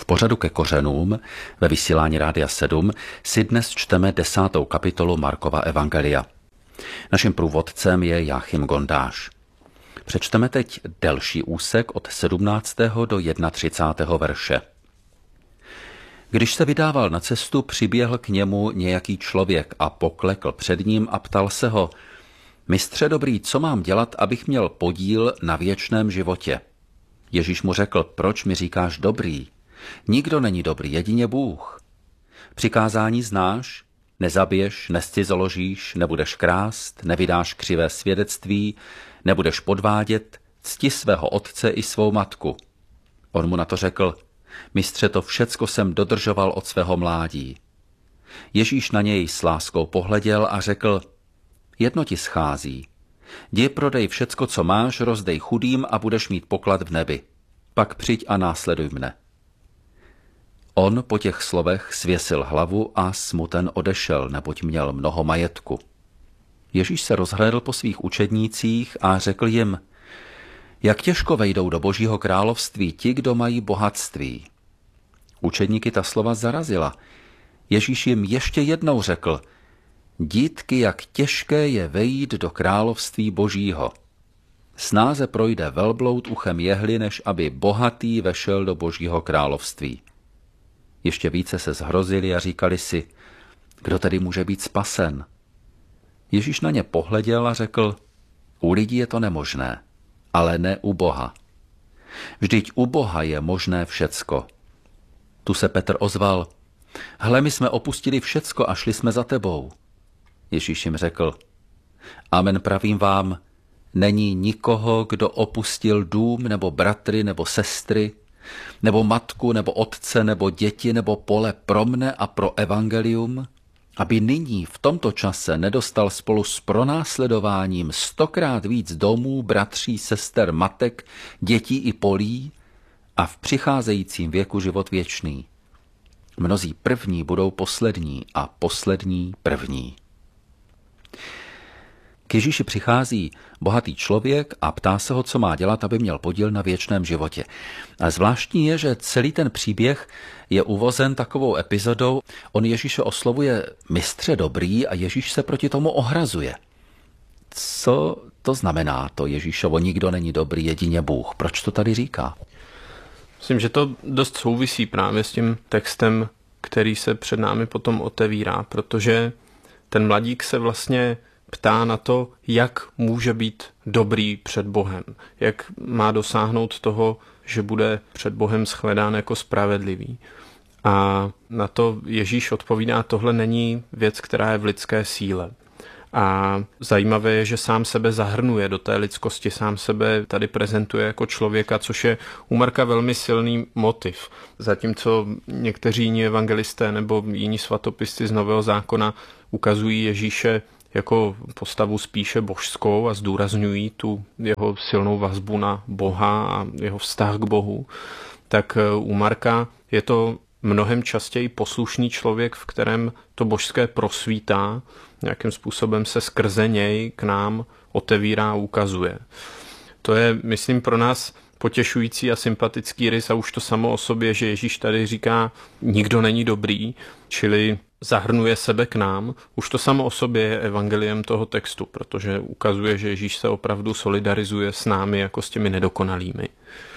V pořadu Ke kořenům ve vysílání Rádia 7 si dnes čteme 10. kapitolu Markova evangelia. Naším průvodcem je Jáchym Gondáš. Přečteme teď delší úsek od 17. do 31. verše. Když se vydával na cestu, přiběhl k němu nějaký člověk a poklekl před ním a ptal se ho: Mistře dobrý, co mám dělat, abych měl podíl na věčném životě? Ježíš mu řekl: Proč mi říkáš dobrý? Nikdo není dobrý, jedině Bůh. Přikázání znáš? Nezabiješ, nezcizoložíš, nebudeš krást, nevydáš křivé svědectví, nebudeš podvádět, cti svého otce i svou matku. On mu na to řekl: Mistře, to všecko jsem dodržoval od svého mládí. Ježíš na něj s láskou pohleděl a řekl: Jedno ti schází. Jdi, prodej všecko, co máš, rozdej chudým a budeš mít poklad v nebi. Pak přijď a následuj mne. On po těch slovech svěsil hlavu a smuten odešel, neboť měl mnoho majetku. Ježíš se rozhlédl po svých učednících a řekl jim: Jak těžko vejdou do Božího království ti, kdo mají bohatství. Učedníky ta slova zarazila. Ježíš jim ještě jednou řekl: Dítky, jak těžké je vejít do království Božího. Snáze projde velbloud uchem jehly, než aby bohatý vešel do Božího království. Ještě více se zhrozili a říkali si: Kdo tedy může být spasen? Ježíš na ně pohleděl a řekl: U lidí je to nemožné, ale ne u Boha. Vždyť u Boha je možné všecko. Tu se Petr ozval: Hle, my jsme opustili všecko a šli jsme za tebou. Ježíš jim řekl: Amen, pravím vám, není nikoho, kdo opustil dům, nebo bratry, nebo sestry, nebo matku, nebo otce, nebo děti, nebo pole pro mne a pro evangelium, aby nyní v tomto čase nedostal spolu s pronásledováním 100krát víc domů, bratří, sester, matek, dětí i polí a v přicházejícím věku život věčný. Mnozí první budou poslední a poslední první. K Ježíši přichází bohatý člověk a ptá se ho, co má dělat, aby měl podíl na věčném životě. A zvláštní je, že celý ten příběh je uvozen takovou epizodou. On Ježíše oslovuje mistře dobrý a Ježíš se proti tomu ohrazuje. Co to znamená to Ježíšovo nikdo není dobrý, jedině Bůh? Proč to tady říká? Myslím, že to dost souvisí právě s tím textem, který se před námi potom otevírá, protože ten mladík se vlastně ptá na to, jak může být dobrý před Bohem, jak má dosáhnout toho, že bude před Bohem shledán jako spravedlivý. A na to Ježíš odpovídá: tohle není věc, která je v lidské síle. A zajímavé je, že sám sebe zahrnuje do té lidskosti, sám sebe tady prezentuje jako člověka, což je u Marka velmi silný motiv. Zatímco někteří jiní evangelisté nebo jiní svatopisci z Nového zákona ukazují Ježíše jako postavu spíše božskou a zdůrazňují tu jeho silnou vazbu na Boha a jeho vztah k Bohu, tak u Marka je to mnohem častěji poslušný člověk, v kterém to božské prosvítá, nějakým způsobem se skrze něj k nám otevírá a ukazuje. To je, myslím, pro nás potěšující a sympatický rys a už to samo o sobě, že Ježíš tady říká, nikdo není dobrý, čili zahrnuje sebe k nám. Už to samo o sobě je evangeliem toho textu, protože ukazuje, že Ježíš se opravdu solidarizuje s námi jako s těmi nedokonalými.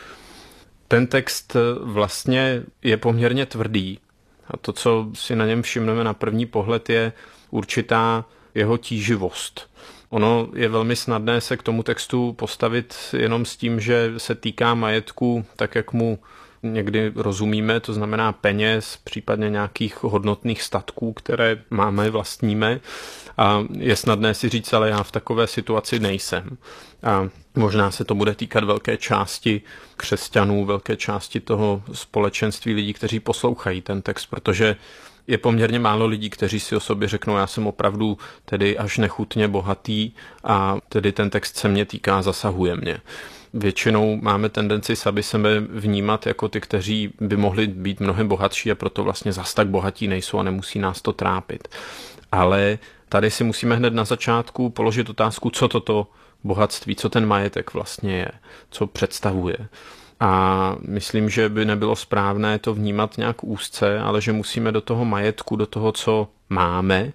Ten text vlastně je poměrně tvrdý a to, co si na něm všimneme na první pohled, je určitá jeho tíživost. Ono je velmi snadné se k tomu textu postavit jenom s tím, že se týká majetku tak, jak mu někdy rozumíme, to znamená peněz, případně nějakých hodnotných statků, které máme, vlastníme. A je snadné si říct, ale já v takové situaci nejsem. A možná se to bude týkat velké části křesťanů, velké části toho společenství lidí, kteří poslouchají ten text, protože je poměrně málo lidí, kteří si o sobě řeknou, já jsem opravdu tedy až nechutně bohatý a tedy ten text se mě týká, zasahuje mě. Většinou máme tendenci sami sebe vnímat jako ty, kteří by mohli být mnohem bohatší a proto vlastně zas tak bohatí nejsou a nemusí nás to trápit. Ale tady si musíme hned na začátku položit otázku, co toto bohatství, co ten majetek vlastně je, co představuje. A myslím, že by nebylo správné to vnímat nějak úzce, ale že musíme do toho majetku, do toho, co máme,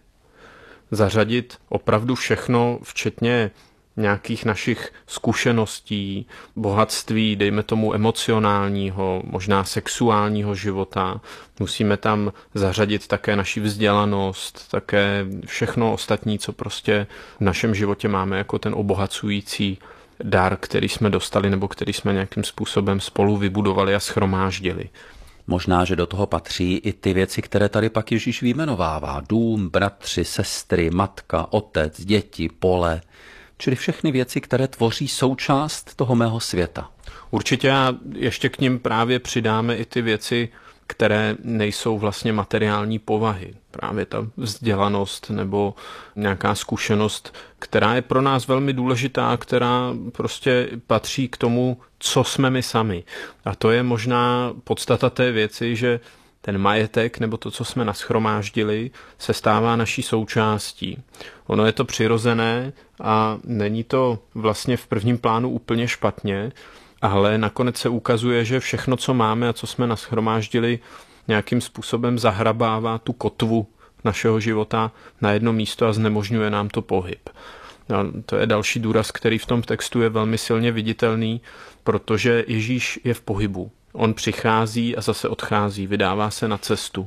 zařadit opravdu všechno, včetně nějakých našich zkušeností, bohatství, dejme tomu emocionálního, možná sexuálního života. Musíme tam zařadit také naši vzdělanost, také všechno ostatní, co prostě v našem životě máme jako ten obohacující dar, který jsme dostali nebo který jsme nějakým způsobem spolu vybudovali a shromáždili. Možná, že do toho patří i ty věci, které tady pak Ježíš vyjmenovává. Dům, bratři, sestry, matka, otec, děti, pole. Čili všechny věci, které tvoří součást toho mého světa. Určitě a ještě k nim právě přidáme i ty věci, které nejsou vlastně materiální povahy. Právě ta vzdělanost nebo nějaká zkušenost, která je pro nás velmi důležitá, která prostě patří k tomu, co jsme my sami. A to je možná podstata té věci, že ten majetek nebo to, co jsme nashromáždili, se stává naší součástí. Ono je to přirozené a není to vlastně v prvním plánu úplně špatně, ale nakonec se ukazuje, že všechno, co máme a co jsme nashromáždili, nějakým způsobem zahrabává tu kotvu našeho života na jedno místo a znemožňuje nám to pohyb. A to je další důraz, který v tom textu je velmi silně viditelný, protože Ježíš je v pohybu. On přichází a zase odchází, vydává se na cestu.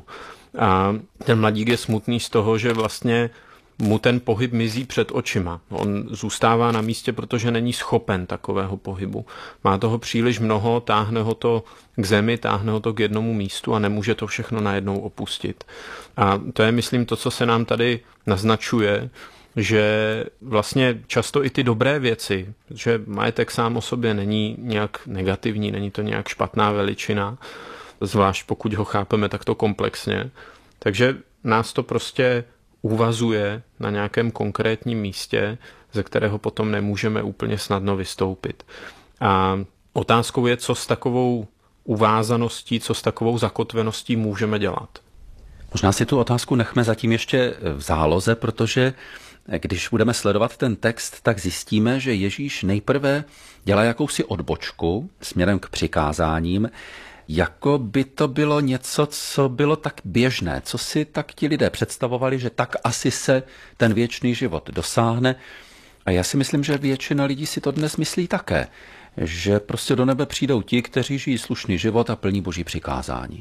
A ten mladík je smutný z toho, že vlastně mu ten pohyb mizí před očima. On zůstává na místě, protože není schopen takového pohybu. Má toho příliš mnoho, táhne ho to k zemi, táhne ho to k jednomu místu a nemůže to všechno najednou opustit. A to je, myslím, to, co se nám tady naznačuje, že vlastně často i ty dobré věci, že majetek sám o sobě není nějak negativní, není to nějak špatná veličina, zvlášť pokud ho chápeme takto komplexně. Takže nás to prostě uvazuje na nějakém konkrétním místě, ze kterého potom nemůžeme úplně snadno vystoupit. A otázkou je, co s takovou uvázaností, co s takovou zakotveností můžeme dělat. Možná si tu otázku nechme zatím ještě v záloze, protože když budeme sledovat ten text, tak zjistíme, že Ježíš nejprve dělá jakousi odbočku směrem k přikázáním, jako by to bylo něco, co bylo tak běžné, co si tak ti lidé představovali, že tak asi se ten věčný život dosáhne. A já si myslím, že většina lidí si to dnes myslí také, že prostě do nebe přijdou ti, kteří žijí slušný život a plní Boží přikázání.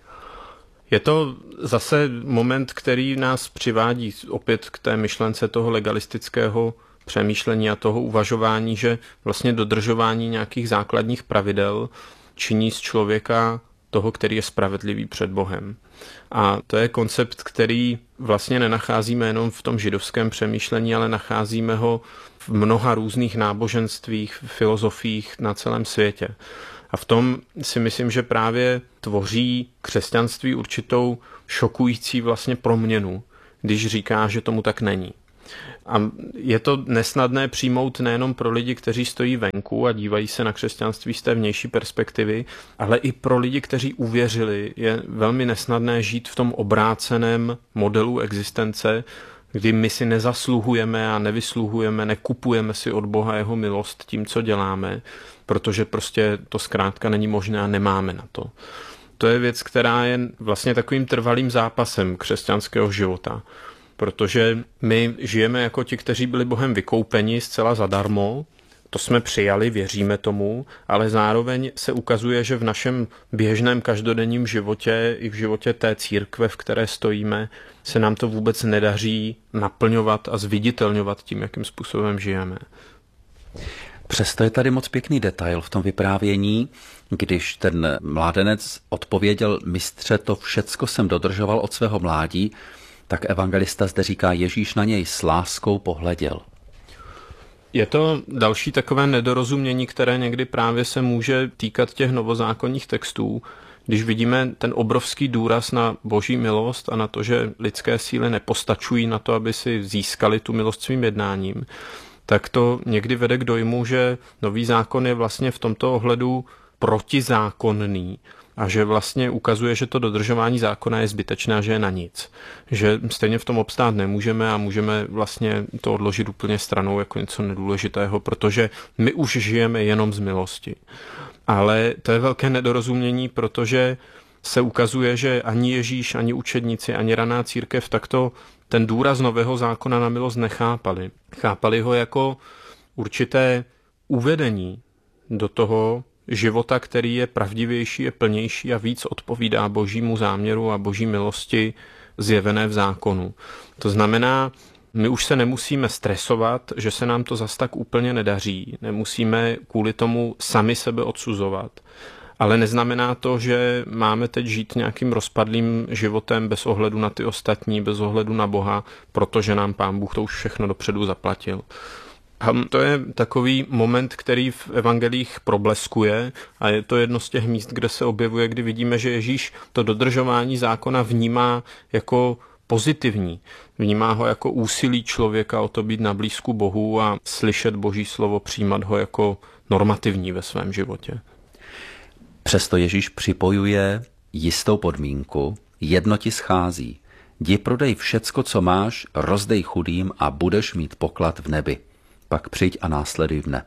Je to zase moment, který nás přivádí opět k té myšlence toho legalistického přemýšlení a toho uvažování, že vlastně dodržování nějakých základních pravidel činí z člověka toho, který je spravedlivý před Bohem. A to je koncept, který vlastně nenacházíme jenom v tom židovském přemýšlení, ale nacházíme ho v mnoha různých náboženstvích, filozofiích na celém světě. A v tom si myslím, že právě tvoří křesťanství určitou šokující vlastně proměnu, když říká, že tomu tak není. A je to nesnadné přijmout nejenom pro lidi, kteří stojí venku a dívají se na křesťanství z té vnější perspektivy, ale i pro lidi, kteří uvěřili, je velmi nesnadné žít v tom obráceném modelu existence, kdy my si nezasluhujeme a nevysluhujeme, nekupujeme si od Boha jeho milost tím, co děláme, protože prostě to zkrátka není možné a nemáme na to. To je věc, která je vlastně takovým trvalým zápasem křesťanského života, protože my žijeme jako ti, kteří byli Bohem vykoupeni zcela zadarmo, to jsme přijali, věříme tomu, ale zároveň se ukazuje, že v našem běžném každodenním životě i v životě té církve, v které stojíme, se nám to vůbec nedaří naplňovat a zviditelňovat tím, jakým způsobem žijeme. Přesto je tady moc pěkný detail v tom vyprávění, když ten mládenec odpověděl: mistře, to všecko jsem dodržoval od svého mládí, tak evangelista zde říká, Ježíš na něj s láskou pohleděl. Je to další takové nedorozumění, které někdy právě se může týkat těch novozákonních textů, když vidíme ten obrovský důraz na Boží milost a na to, že lidské síly nepostačují na to, aby si získali tu milost svým jednáním, tak to někdy vede k dojmu, že nový zákon je vlastně v tomto ohledu protizákonný a že vlastně ukazuje, že to dodržování zákona je zbytečné a že je na nic. Že stejně v tom obstát nemůžeme a můžeme vlastně to odložit úplně stranou jako něco nedůležitého, protože my už žijeme jenom z milosti. Ale to je velké nedorozumění, protože se ukazuje, že ani Ježíš, ani učedníci, ani raná církev takto ten důraz Nového zákona na milost nechápali. Chápali ho jako určité uvedení do toho života, který je pravdivější, je plnější a víc odpovídá božímu záměru a boží milosti zjevené v zákonu. To znamená, my už se nemusíme stresovat, že se nám to zas tak úplně nedaří. Nemusíme kvůli tomu sami sebe odsuzovat. Ale neznamená to, že máme teď žít nějakým rozpadlým životem bez ohledu na ty ostatní, bez ohledu na Boha, protože nám Pán Bůh to už všechno dopředu zaplatil. A to je takový moment, který v evangelích probleskuje a je to jedno z těch míst, kde se objevuje, kdy vidíme, že Ježíš to dodržování zákona vnímá jako pozitivní. Vnímá ho jako úsilí člověka o to být na blízku Bohu a slyšet Boží slovo, přijímat ho jako normativní ve svém životě. Přesto Ježíš připojuje jistou podmínku, jedno ti schází. Jdi prodej všecko, co máš, rozdej chudým a budeš mít poklad v nebi. Pak přijď a následuj mne.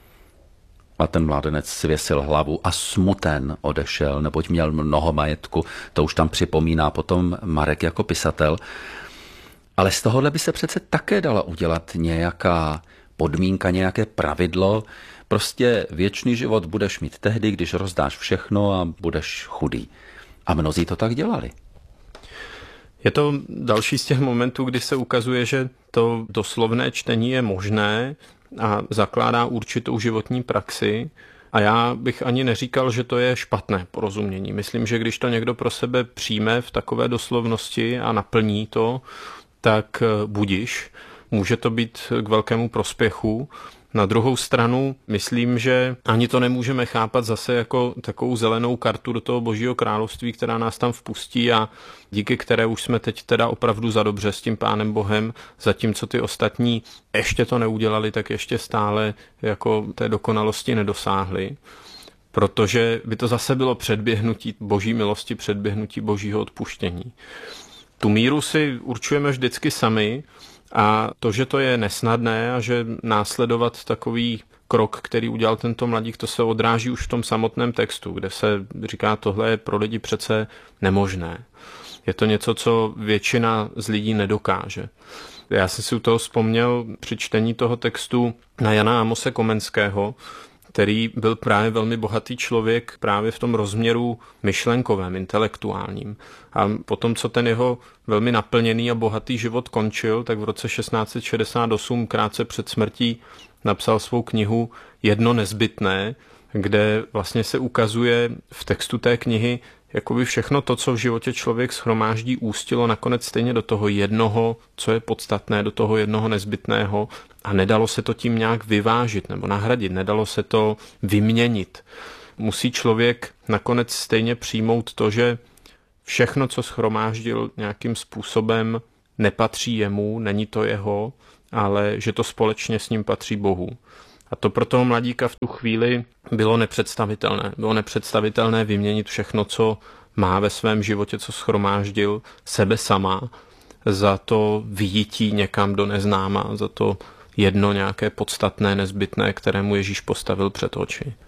A ten mládenec svěsil hlavu a smuten odešel, neboť měl mnoho majetku. To už tam připomíná potom Marek jako pisatel. Ale z tohohle by se přece také dala udělat nějaká podmínka, nějaké pravidlo. Prostě věčný život budeš mít tehdy, když rozdáš všechno a budeš chudý. A mnozí to tak dělali. Je to další z těch momentů, kdy se ukazuje, že to doslovné čtení je možné a zakládá určitou životní praxi. A já bych ani neříkal, že to je špatné porozumění. Myslím, že když to někdo pro sebe přijme v takové doslovnosti a naplní to, tak budiš. Může to být k velkému prospěchu. Na druhou stranu myslím, že ani to nemůžeme chápat zase jako takovou zelenou kartu do toho Božího království, která nás tam vpustí a díky které už jsme teď teda opravdu za dobře s tím Pánem Bohem, zatímco ty ostatní ještě to neudělali, tak ještě stále jako té dokonalosti nedosáhli. Protože by to zase bylo předběhnutí Boží milosti, předběhnutí Božího odpuštění. Tu míru si určujeme vždycky sami, a to, že to je nesnadné a že následovat takový krok, který udělal tento mladík, to se odráží už v tom samotném textu, kde se říká, tohle je pro lidi přece nemožné. Je to něco, co většina z lidí nedokáže. Já jsem si u toho vzpomněl při čtení toho textu na Jana Amose Komenského, který byl právě velmi bohatý člověk právě v tom rozměru myšlenkovém, intelektuálním. A potom, co ten jeho velmi naplněný a bohatý život končil, tak v roce 1668, krátce před smrtí, napsal svou knihu Jedno nezbytné, kde vlastně se ukazuje v textu té knihy, jakoby všechno to, co v životě člověk shromáždí, ústilo nakonec stejně do toho jednoho, co je podstatné, do toho jednoho nezbytného a nedalo se to tím nějak vyvážit nebo nahradit, nedalo se to vyměnit. Musí člověk nakonec stejně přijmout to, že všechno, co shromáždil nějakým způsobem, nepatří jemu, není to jeho, ale že to společně s ním patří Bohu. A to pro toho mladíka v tu chvíli bylo nepředstavitelné. Bylo nepředstavitelné vyměnit všechno, co má ve svém životě, co shromáždil, sebe sama, za to vyjití někam do neznáma, za to jedno nějaké podstatné, nezbytné, kterému Ježíš postavil před oči.